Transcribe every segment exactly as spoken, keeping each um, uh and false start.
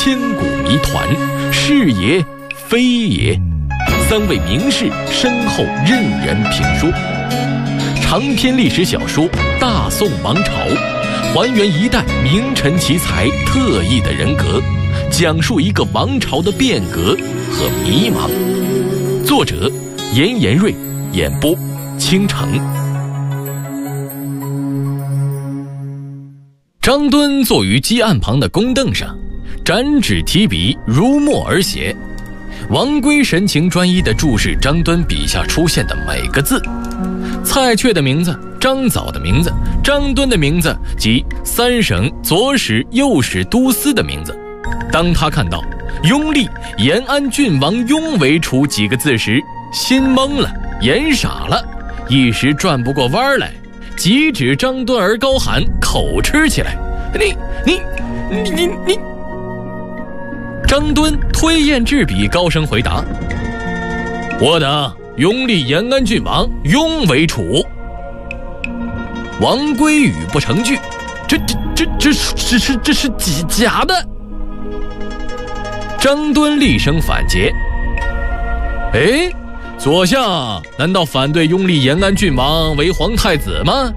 千古谜团，是也非也？三位名士身后任人评说。长篇历史小说《大宋王朝》，还原一代名臣奇才特异的人格，讲述一个王朝的变革和迷茫。作者严延瑞，演播倾城。张敦坐于击案旁的公凳上，展纸提笔，如墨而写。王圭神情专一地注视张敦笔下出现的每个字。蔡确的名字，张藻的名字，张敦的名字及三省左使右使都司的名字。当他看到拥立延安郡王雍为楚几个字时，心懵了，眼傻了，一时转不过弯来，急指张敦而高喊，口吃起来：你你你你你！张敦推砚制笔，高声回答：我等拥立延安郡王雍为楚。王圭语不成句，这这这这这是这是假的。张敦厉声反诘：哎，左相难道反对拥立延安郡王为皇太子吗？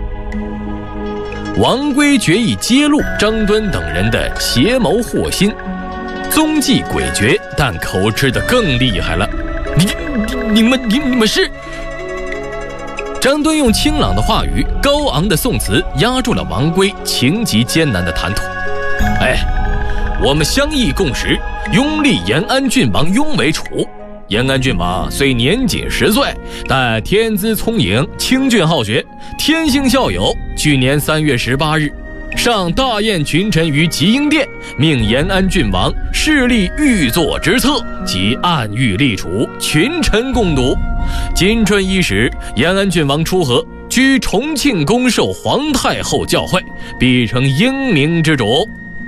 王圭决意揭露张敦等人的邪谋祸心，踪迹诡谲，但口吃得更厉害了。你你你们你你们是？张敦用清朗的话语，高昂的宋词，压住了王圭情急艰难的谈吐。哎，我们相议共识，拥立延安郡王雍为楚。延安郡王虽年仅十岁，但天资聪颖，清俊好学，天性孝友。去年三月十八日，上大宴群臣于集英殿，命延安郡王势力御作之策，即暗喻立楚，群臣共睹。今春伊始，延安郡王出河，居重庆宫受皇太后教诲，必成英明之主。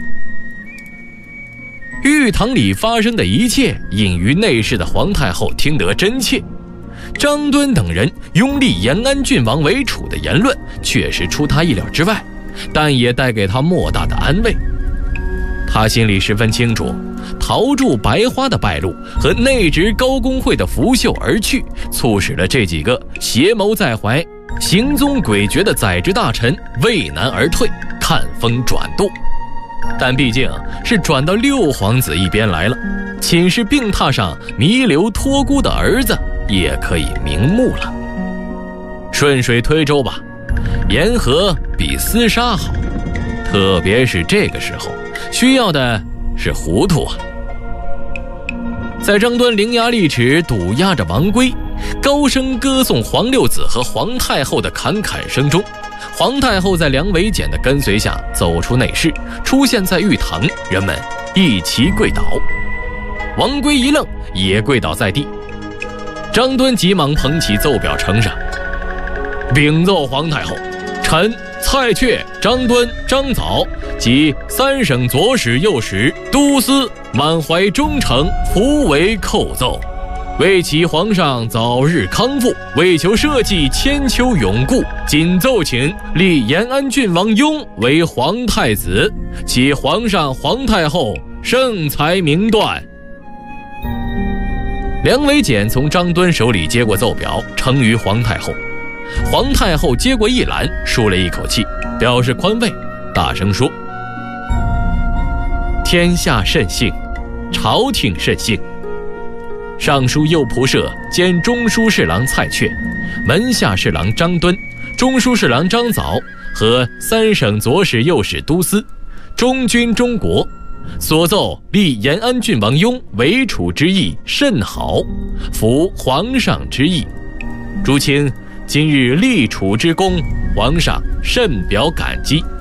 御堂里发生的一切，隐于内室的皇太后听得真切。张敦等人拥立延安郡王为楚的言论，确实出他意料之外，但也带给他莫大的安慰。他心里十分清楚，陶铸白花的败露和内直高公会的拂袖而去，促使了这几个邪谋在怀、行踪诡谲的宰执大臣畏难而退，看风转舵。但毕竟是转到六皇子一边来了，寝室病榻上弥留托孤的儿子也可以瞑目了。顺水推舟吧，言和比厮杀好，特别是这个时候，需要的是糊涂啊。在张敦伶牙俐齿堵压着王圭，高声歌颂皇六子和皇太后的侃侃声中，皇太后在梁维简的跟随下走出内室，出现在御堂，人们一齐跪倒。王圭一愣，也跪倒在地。张敦急忙捧起奏表呈上：禀奏皇太后，臣蔡确、张敦、张藻及三省左使右使都司满怀忠诚，伏为叩奏，为祈皇上早日康复，为求社稷千秋永固，谨奏请立延安郡王雍为皇太子，启皇上皇太后圣才明断。梁维简从张敦手里接过奏表，呈于皇太后。皇太后接过一览，舒了一口气，表示宽慰，大声说：天下甚幸，朝廷甚幸。尚书右仆射兼中书侍郎蔡确，门下侍郎张敦，中书侍郎张藻和三省左使右使都司，忠君忠国，所奏立延安郡王雍为楚之意甚好，符皇上之意。诸卿今日立楚之功，皇上甚表感激。